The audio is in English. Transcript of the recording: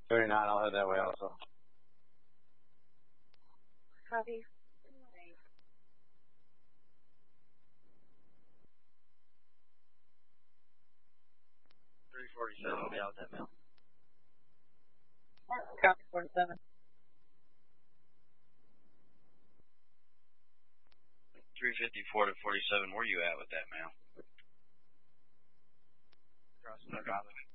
39, I'll head that way also. Copy. 347, I'll be out with that mail. Copy 47. 354 to 47, where you at with that mail? Crossing the Island.